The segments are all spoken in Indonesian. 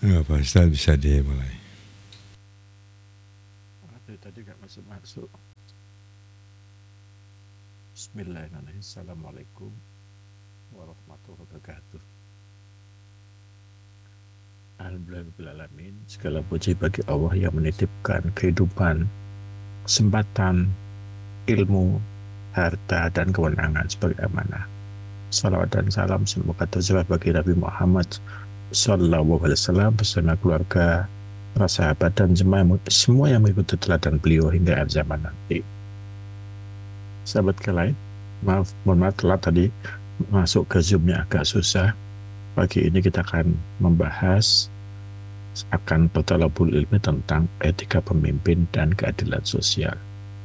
Ya, Pak Ustaz bisa dimulai. Aduh, tadi gak masuk. Bismillahirrahmanirrahim. Assalamualaikum warahmatullahi wabarakatuh. Alhamdulillahirrahmanirrahim. Segala puji bagi Allah yang menitipkan kehidupan, kesempatan, ilmu, harta, dan kewenangan sebagai amanah. Salawat dan salam semoga tercurah bagi Nabi Muhammad Sallallahu Alaihi Wasallam bersama keluarga, para sahabat, dan semua yang mengikuti teladan beliau hingga akhir zaman nanti. Sahabat kalian, mohon maaf telat tadi masuk ke Zoom-nya agak susah. Pagi ini kita akan membahas akan bertolabul ilmi tentang etika pemimpin dan keadilan sosial.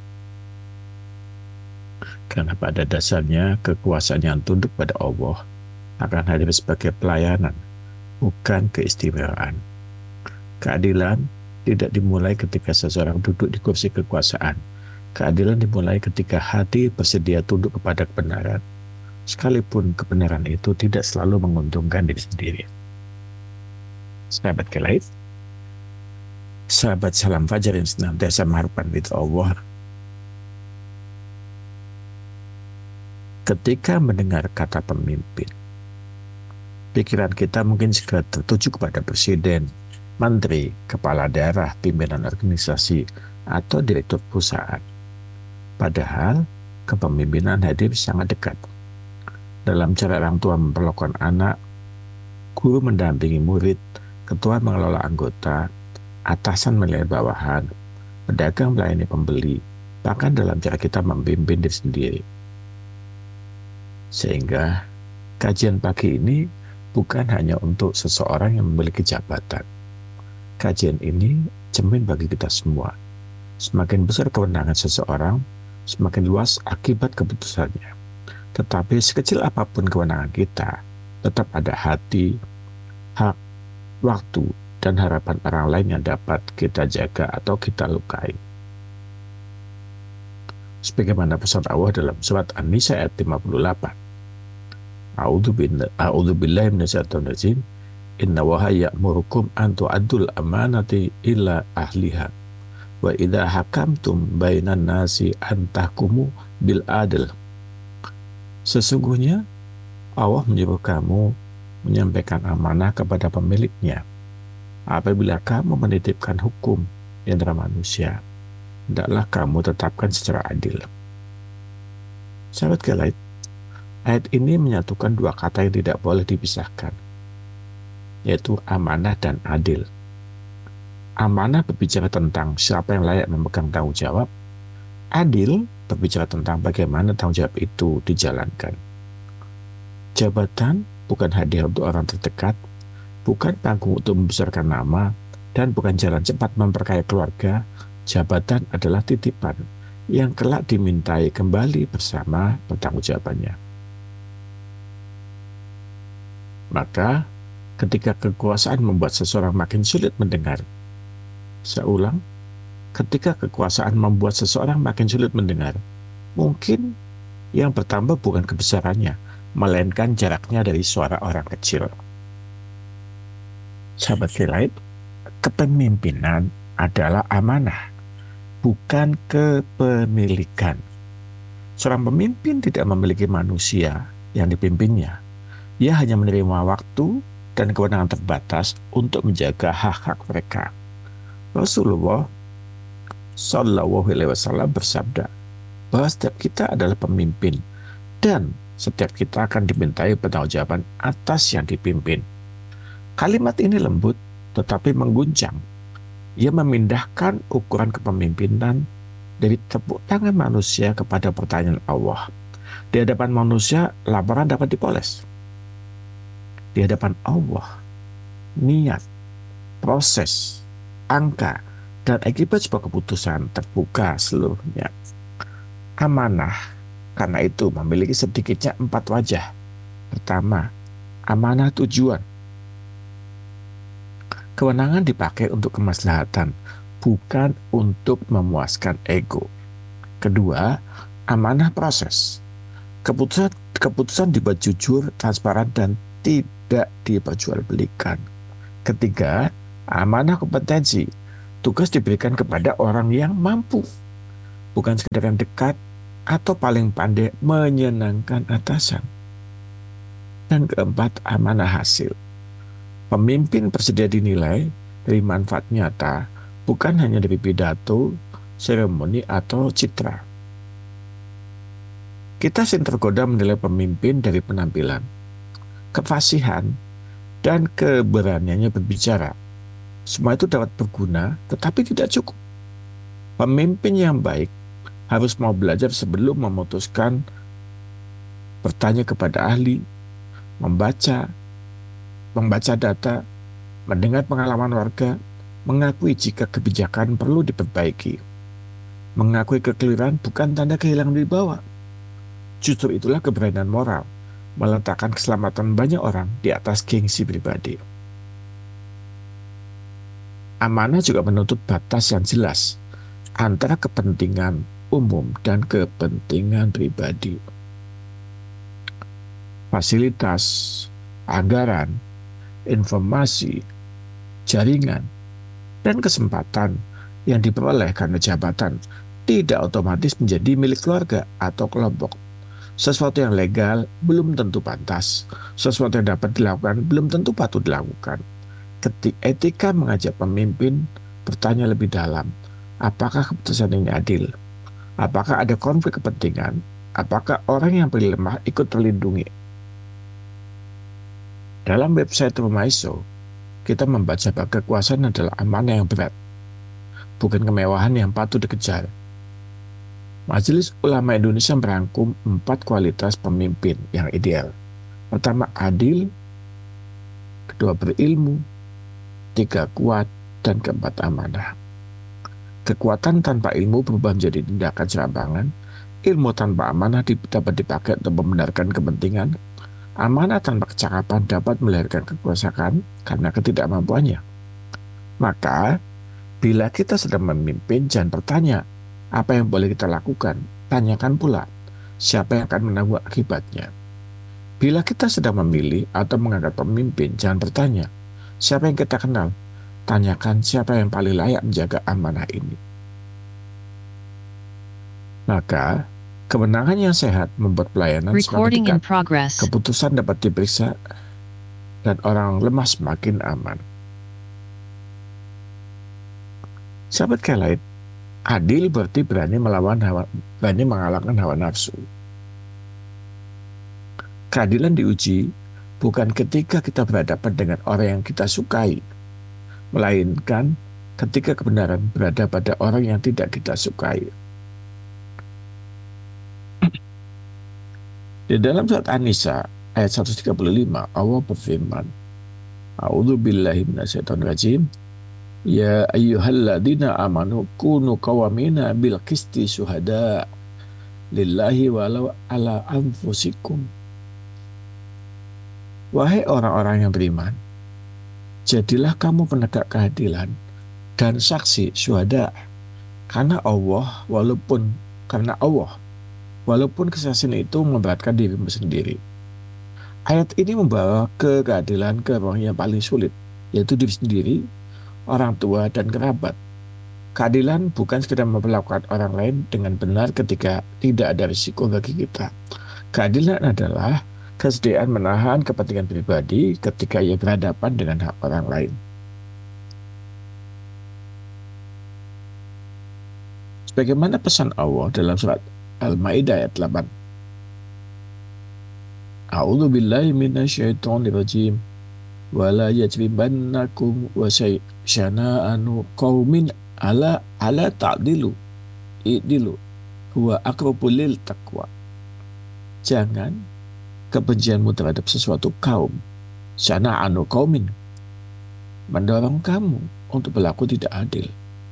Karena pada dasarnya kekuasaan yang tunduk pada Allah akan hadir sebagai pelayanan, bukan keistimewaan. Keadilan tidak dimulai ketika seseorang duduk di kursi kekuasaan. Keadilan dimulai ketika hati bersedia tunduk kepada kebenaran, sekalipun kebenaran itu tidak selalu menguntungkan diri sendiri. Sahabat kelaid, sahabat salam fajar yang senantiasa mengharapkan ridha Allah, ketika mendengar kata pemimpin, pikiran kita mungkin segera tertuju kepada presiden, menteri, kepala daerah, pimpinan organisasi, atau direktur perusahaan. Padahal kepemimpinan hadir sangat dekat. Dalam cara orang tua memperlakukan anak, guru mendampingi murid, ketua mengelola anggota, atasan menilai bawahan, pedagang melayani pembeli, bahkan dalam cara kita memimpin diri sendiri. Sehingga kajian pagi ini bukan hanya untuk seseorang yang memiliki jabatan. Kajian ini cermin bagi kita semua. Semakin besar kewenangan seseorang, semakin luas akibat keputusannya. Tetapi sekecil apapun kewenangan kita, tetap ada hati, hak, waktu, dan harapan orang lain yang dapat kita jaga atau kita lukai. Sebagaimana pesan Allah dalam surat An-Nisa ayat 58. A'udzubillahi minasyaitonir rajim. Inna Allaha ya'murukum an tu'addul amanati ila ahliha. Wa idza hakamtum bainan nasi an tahkumu bil adl. Sesungguhnya Allah menyuruh kamu menyampaikan amanah kepada pemiliknya. Apabila kamu menitipkan hukum di antara manusia, hendaklah kamu tetapkan secara adil. Sahabat kalian, ayat ini menyatukan dua kata yang tidak boleh dipisahkan, yaitu amanah dan adil. Amanah berbicara tentang siapa yang layak memegang tanggung jawab. Adil berbicara tentang bagaimana tanggung jawab itu dijalankan. Jabatan bukan hadiah untuk orang terdekat, bukan panggung untuk membesarkan nama, dan bukan jalan cepat memperkaya keluarga. Jabatan adalah titipan yang kelak dimintai kembali bersama pertanggungjawabannya. Maka, ketika kekuasaan membuat seseorang makin sulit mendengar, saya ulang, ketika kekuasaan membuat seseorang makin sulit mendengar, mungkin yang bertambah bukan kebesarannya, melainkan jaraknya dari suara orang kecil. Sahabat kelaid, kepemimpinan adalah amanah, bukan kepemilikan. Seorang pemimpin tidak memiliki manusia yang dipimpinnya. Ia hanya menerima waktu dan kewenangan terbatas untuk menjaga hak-hak mereka. Rasulullah Sallallahu Alaihi Wasallam bersabda bahwa setiap kita adalah pemimpin dan setiap kita akan dimintai pertanggungjawaban atas yang dipimpin. Kalimat ini lembut tetapi mengguncang. Ia memindahkan ukuran kepemimpinan dari tepuk tangan manusia kepada pertanyaan Allah. Di hadapan manusia, laporan dapat dipoles. Di hadapan Allah, niat, proses, angka, dan akibat sebuah keputusan terbuka seluruhnya. Amanah, karena itu memiliki sedikitnya 4 wajah. Pertama, amanah tujuan. Kewenangan dipakai untuk kemaslahatan, bukan untuk memuaskan ego. Kedua, amanah proses. Keputusan dibuat jujur, transparan, dan tidak diperjualbelikan. Ketiga, amanah kompetensi. Tugas diberikan kepada orang yang mampu, bukan sekedar yang dekat atau paling pandai menyenangkan atasan. Dan keempat, amanah hasil. Pemimpin bersedia dinilai dari manfaat nyata, bukan hanya dari pidato, seremoni, atau citra. Kita sering tergoda menilai pemimpin dari penampilan, kefasihan, dan keberaniannya berbicara. Semua itu dapat berguna, tetapi tidak cukup. Pemimpin yang baik harus mau belajar sebelum memutuskan, bertanya kepada ahli, membaca data, mendengar pengalaman warga, mengakui jika kebijakan perlu diperbaiki. Mengakui kekeliruan bukan tanda kehilangan wibawa. Justru itulah keberanian moral, meletakkan keselamatan banyak orang di atas gengsi pribadi. Amanah juga menuntut batas yang jelas antara kepentingan umum dan kepentingan pribadi. Fasilitas, anggaran, informasi, jaringan, dan kesempatan yang diperoleh karena jabatan tidak otomatis menjadi milik keluarga atau kelompok. Sesuatu yang legal belum tentu pantas. Sesuatu yang dapat dilakukan belum tentu patut dilakukan. Etika mengajak pemimpin bertanya lebih dalam, apakah keputusan ini adil? Apakah ada konflik kepentingan? Apakah orang yang paling lemah ikut terlindungi? Dalam website Rumaiso, kita membaca bahwa kekuasaan adalah amanah yang berat, bukan kemewahan yang patut dikejar. Majelis Ulama Indonesia merangkum 4 kualitas pemimpin yang ideal. Pertama, adil. Kedua, berilmu. 3, kuat. Dan keempat, amanah. Kekuatan tanpa ilmu berubah menjadi tindakan serampangan. Ilmu tanpa amanah dapat dipakai untuk membenarkan kepentingan. Amanah tanpa kecakapan dapat melahirkan kekuasaan karena ketidakmampuannya. Maka, bila kita sedang memimpin, jangan bertanya, apa yang boleh kita lakukan? Tanyakan pula, siapa yang akan menanggung akibatnya? Bila kita sedang memilih atau mengangkat pemimpin, jangan bertanya, siapa yang kita kenal? Tanyakan siapa yang paling layak menjaga amanah ini. Maka, kemenangan yang sehat membuat pelayanan semakin dekat. Keputusan dapat diperiksa dan orang lemah semakin aman. Sahabat Kelight, adil berarti berani mengalahkan hawa nafsu. Keadilan diuji bukan ketika kita berhadapan dengan orang yang kita sukai, melainkan ketika kebenaran berada pada orang yang tidak kita sukai. Di dalam surat An-Nisa ayat 135, Allah berfirman, A'udzubillahi minasyaitonirrajim, Ya ayyuhalladzina amanu kunu qawamina bil qisti syuhada lillahi walau ala anfusikum. Wahai orang-orang yang beriman, jadilah kamu penegak keadilan dan saksi syuhada karena Allah, walaupun kesaksian itu memberatkan dirimu sendiri. Ayat ini membawa ke keadilan ke orang yang paling sulit, yaitu diri sendiri, orang tua, dan kerabat. Keadilan bukan sekedar memperlakukan orang lain dengan benar ketika tidak ada risiko bagi kita. Keadilan adalah kesediaan menahan kepentingan pribadi ketika ia berhadapan dengan hak orang lain. Sebagaimana pesan Allah dalam surat Al-Maidah ayat 8. A'udzubillahi minasyaitonirrajim. Wala yajribannakum wa syana'anu qaumin ala ta'dilu i'dilu huwa aqrabu lil taqwa. Jangan kebencianmu terhadap sesuatu kaum, syana'anu qaumin, mendorong kamu untuk berlaku tidak adil.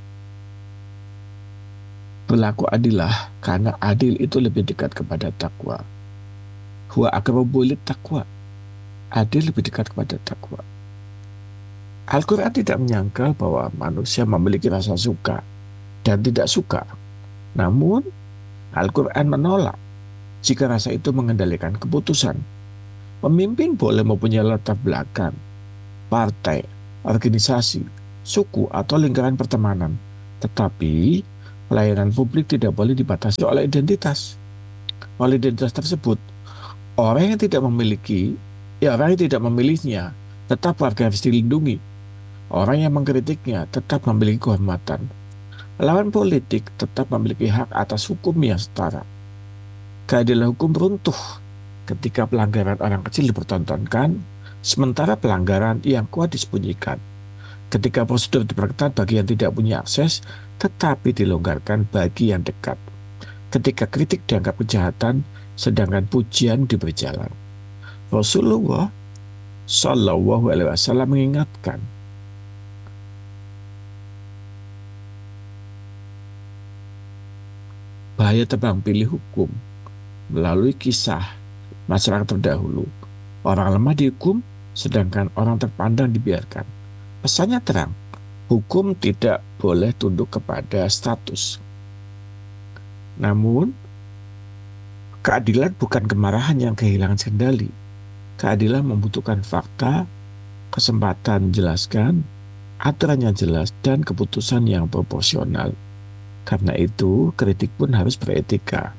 Berlaku adillah karena adil itu lebih dekat kepada takwa. Huwa aqrabu lit taqwa. Adil lebih dekat kepada takwa. Al-Quran tidak menyangkal bahwa manusia memiliki rasa suka dan tidak suka. Namun, Al-Quran menolak jika rasa itu mengendalikan keputusan. Pemimpin boleh mempunyai latar belakang, partai, organisasi, suku, atau lingkaran pertemanan. Tetapi pelayanan publik tidak boleh dibatasi oleh identitas. Oleh identitas tersebut, orang yang tidak memiliki, orang yang tidak memilihnya tetap warga harus dilindungi. Orang yang mengkritiknya tetap memiliki kehormatan. Lawan politik tetap memiliki hak atas hukum yang setara. Keadilan hukum runtuh ketika pelanggaran orang kecil dipertontonkan, sementara pelanggaran yang kuat disembunyikan. Ketika prosedur diperketat bagi yang tidak punya akses, tetapi dilonggarkan bagi yang dekat. Ketika kritik dianggap kejahatan, sedangkan pujian diberi jalan. Rasulullah Shallallahu Alaihi Wasallam mengingatkan, bahaya tebang pilih hukum melalui kisah masyarakat terdahulu. Orang lemah dihukum, sedangkan orang terpandang dibiarkan. Pesannya terang, hukum tidak boleh tunduk kepada status. Namun, keadilan bukan kemarahan yang kehilangan kendali. Keadilan membutuhkan fakta, kesempatan menjelaskan, aturan yang jelas, dan keputusan yang proporsional. Karena itu, kritik pun harus beretika.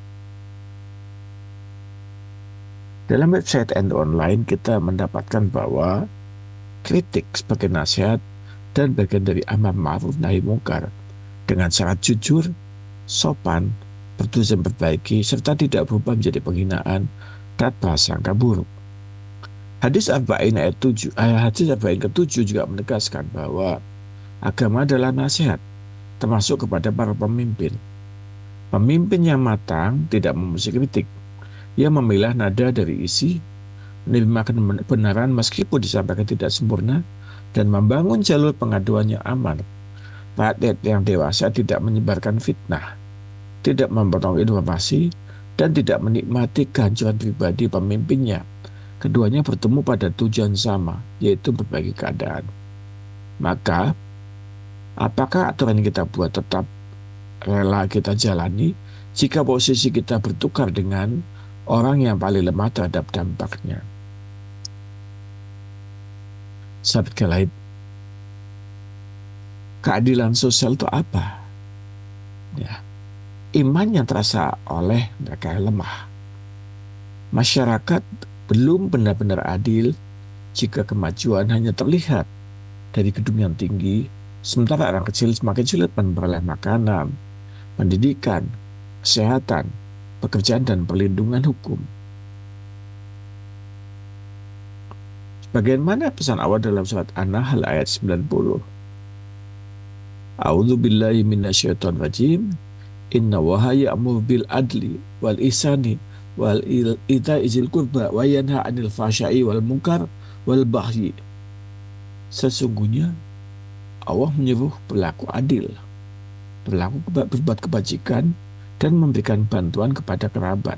Dalam website and online kita mendapatkan bahwa kritik sebagai nasihat dan bagian dari amar ma'ruf nahi mungkar dengan syarat jujur, sopan, bertujuan memperbaiki, serta tidak berubah menjadi penghinaan dan prasangka buruk. Hadis Arba'in ayat 7, hadis Arba'in ke-7 juga menegaskan bahwa agama adalah nasihat, termasuk kepada para pemimpin. Pemimpin yang matang tidak memuji kritik. Ia memilah nada dari isi, menerima kebenaran meskipun disampaikan tidak sempurna, dan membangun jalur pengaduan yang aman. Rakyat yang dewasa tidak menyebarkan fitnah, tidak memotong informasi, dan tidak menikmati kehancuran pribadi pemimpinnya. Keduanya bertemu pada tujuan sama, yaitu berbagi keadaan. Maka, apakah aturan yang kita buat tetap rela kita jalani jika posisi kita bertukar dengan orang yang paling lemah terhadap dampaknya? Sahabat Kelaid, keadilan sosial itu apa? Ya, iman yang terasa oleh mereka yang lemah. Masyarakat belum benar-benar adil jika kemajuan hanya terlihat dari gedung yang tinggi, sementara orang kecil semakin sulit memperoleh makanan, pendidikan, kesehatan, pekerjaan, dan perlindungan hukum. Bagaimana pesan Allah dalam surat An-Nahl ayat 90? A'udzu billahi minasyaitonir rajim. Inna Allaha ya'muru bil adli wal ihsani wal ita'i dzil qurba wa yanha 'anil fahsya'i wal munkar wal baghi. Sesungguhnya Allah menyuruh berlaku adil, berbuat kebajikan, dan memberikan bantuan kepada kerabat.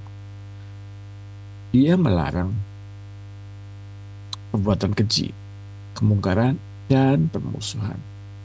Ia melarang perbuatan keji, kemungkaran, dan permusuhan.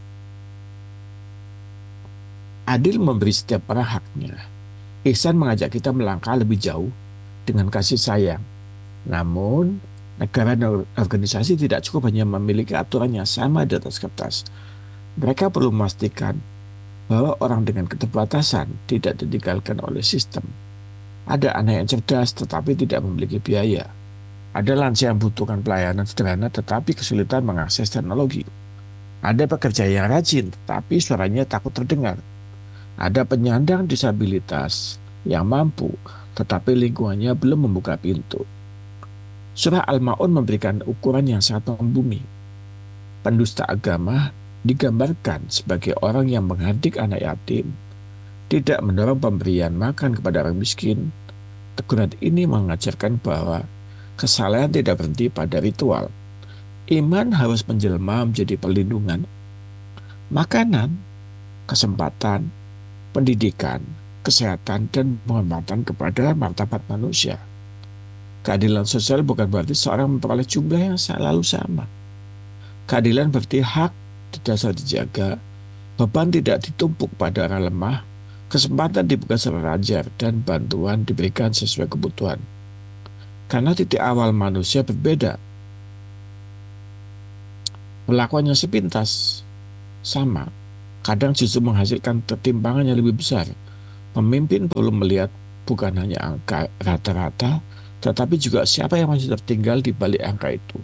Adil memberi setiap orang haknya. Ihsan mengajak kita melangkah lebih jauh dengan kasih sayang. Namun, negara dan organisasi tidak cukup hanya memiliki aturan yang sama di atas kertas. Mereka perlu memastikan bahwa orang dengan keterbatasan tidak ditinggalkan oleh sistem. Ada anak yang cerdas tetapi tidak memiliki biaya. Ada lansia yang membutuhkan pelayanan sederhana tetapi kesulitan mengakses teknologi. Ada pekerja yang rajin tetapi suaranya takut terdengar. Ada penyandang disabilitas yang mampu tetapi lingkungannya belum membuka pintu. Surah Al-Ma'un memberikan ukuran yang sangat membumi. Pendusta agama digambarkan sebagai orang yang menghardik anak yatim, tidak mendorong pemberian makan kepada orang miskin. Teguran ini mengajarkan bahwa kesalahan tidak berhenti pada ritual. Iman harus menjelma menjadi perlindungan, makanan, kesempatan, pendidikan, kesehatan, dan penghormatan kepada martabat manusia. Keadilan sosial bukan berarti seorang memperoleh jumlah yang selalu sama. Keadilan berarti hak dasar dijaga, beban tidak ditumpuk pada orang lemah, kesempatan dibuka secara wajar, dan bantuan diberikan sesuai kebutuhan. Karena titik awal manusia berbeda. Perlakuannya sepintas sama, kadang justru menghasilkan ketimpangan yang lebih besar. Pemimpin perlu melihat bukan hanya angka rata-rata, tetapi juga siapa yang masih tertinggal di balik angka itu.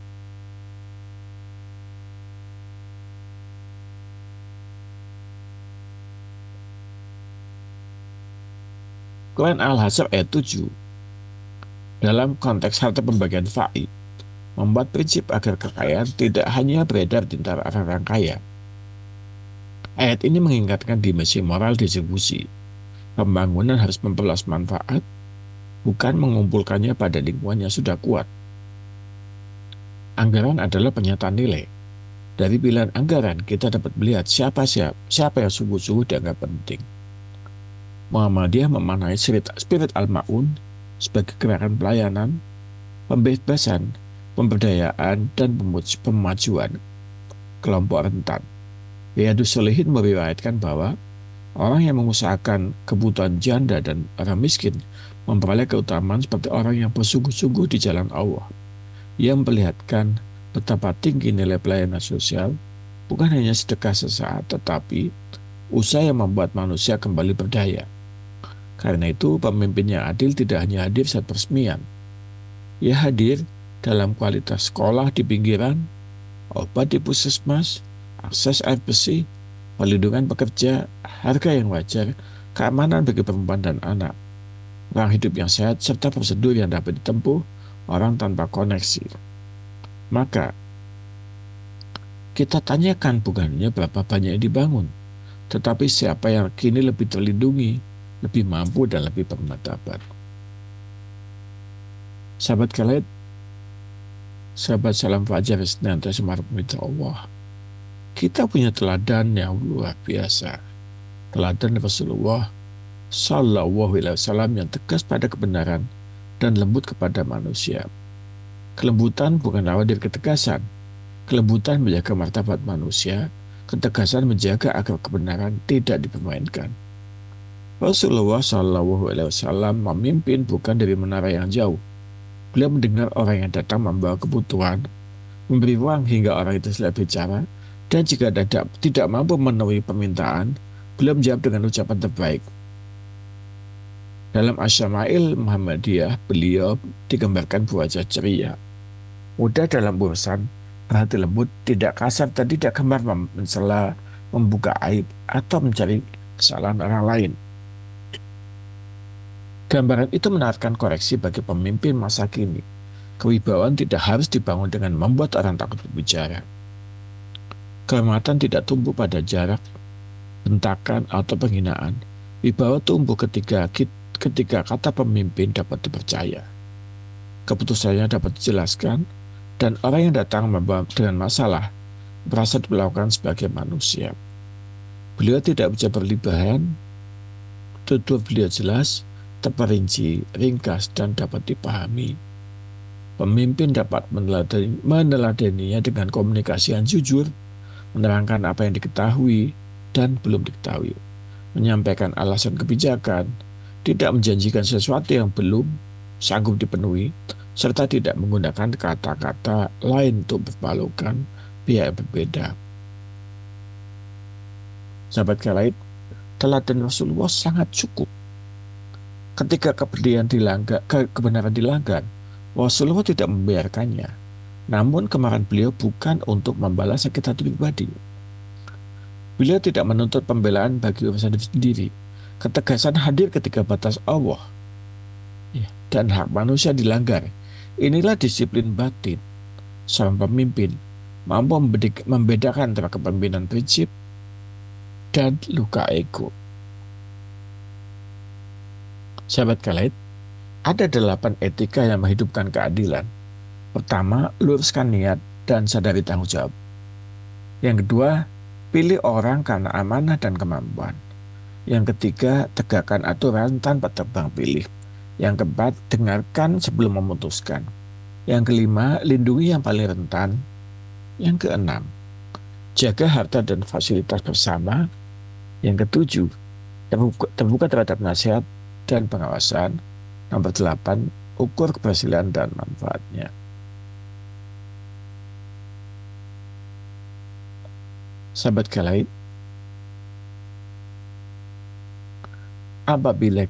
Quran Al-Hasr ayat 7 dalam konteks harta pembagian faid membuat prinsip agar kekayaan tidak hanya beredar di antara orang-orang kaya. Ayat ini mengingatkan dimensi moral distribusi. Pembangunan harus memperluas manfaat, bukan mengumpulkannya pada lingkungan yang sudah kuat. Anggaran adalah penyataan nilai. Dari pilihan anggaran, kita dapat melihat siapa yang sungguh-sungguh dianggap penting. Muhammadiyah memaknai spirit Al-Ma'un sebagai gerakan pelayanan, pembebasan, pemberdayaan, dan pemajuan kelompok rentan. Riyadus Shalihin meriwayatkan bahwa orang yang mengusahakan kebutuhan janda dan orang miskin memperoleh keutamaan seperti orang yang bersungguh-sungguh di jalan Allah. Ia memperlihatkan betapa tinggi nilai pelayanan sosial, bukan hanya sedekah sesaat, tetapi usaha yang membuat manusia kembali berdaya. Karena itu, pemimpin yang adil tidak hanya hadir saat peresmian. Ia hadir dalam kualitas sekolah di pinggiran, obat di puskesmas, akses air bersih, perlindungan pekerja, harga yang wajar, keamanan bagi perempuan dan anak, ruang hidup yang sehat, serta prosedur yang dapat ditempuh orang tanpa koneksi. Maka, kita tanyakan bukan hanya berapa banyak yang dibangun, tetapi siapa yang kini lebih terlindungi, lebih mampu, dan lebih bermartabat. Sahabat kalian, sahabat salam fajar senantiasa mitra Allah. Kita punya teladan yang luar biasa. Teladan Rasulullah Sallallahu Alaihi Wasallam yang tegas pada kebenaran dan lembut kepada manusia. Kelembutan bukan awal dari ketegasan. Kelembutan menjaga martabat manusia. Ketegasan menjaga agar kebenaran tidak dipermainkan. Rasulullah Sallallahu Alaihi Wasallam memimpin bukan dari menara yang jauh. Beliau mendengar orang yang datang membawa kebutuhan, memberi ruang hingga orang itu selesai bicara, dan jika tidak mampu memenuhi permintaan, beliau menjawab dengan ucapan terbaik. Dalam Asyama'il Muhammadiyah, beliau digambarkan berwajah ceria, mudah dalam urusan, berhati lembut, tidak kasar dan tidak gemar mencela, membuka aib, atau mencari kesalahan orang lain. Gambaran itu menawarkan koreksi bagi pemimpin masa kini. Kewibawaan tidak harus dibangun dengan membuat orang takut berbicara. Kehormatan tidak tumbuh pada jarak, bentakan, atau penghinaan. Wibawa tumbuh ketika kata pemimpin dapat dipercaya. Keputusannya dapat dijelaskan, dan orang yang datang dengan masalah merasa diperlakukan sebagai manusia. Beliau tidak bisa berlebihan, tutur beliau jelas, terperinci, ringkas, dan dapat dipahami. Pemimpin dapat meneladaninya dengan komunikasi yang jujur, menerangkan apa yang diketahui dan belum diketahui, menyampaikan alasan kebijakan, tidak menjanjikan sesuatu yang belum sanggup dipenuhi, serta tidak menggunakan kata-kata lain untuk mempermalukan pihak yang berbeda. Sahabat kalian, teladan Rasulullah sangat cukup. Ketika kebenaran dilanggar, Rasulullah tidak membiarkannya. Namun kemarahan beliau bukan untuk membalas sakit hati pribadi. Beliau tidak menuntut pembelaan bagi urusan diri sendiri. Ketegasan hadir ketika batas Allah dan hak manusia dilanggar. Inilah disiplin batin seorang pemimpin, mampu membedakan antara kepemimpinan prinsip dan luka ego. Sahabat kalian, ada 8 etika yang menghidupkan keadilan. Pertama, luruskan niat dan sadari tanggung jawab. Yang kedua, pilih orang karena amanah dan kemampuan. Yang ketiga, tegakkan aturan tanpa tebang pilih. Yang keempat, dengarkan sebelum memutuskan. Yang kelima, lindungi yang paling rentan. Yang keenam, jaga harta dan fasilitas bersama. Yang ketujuh, terbuka terhadap nasihat dan pengawasan. Nomor 8, ukur keberhasilan dan manfaatnya. Sahabat Galait, apabila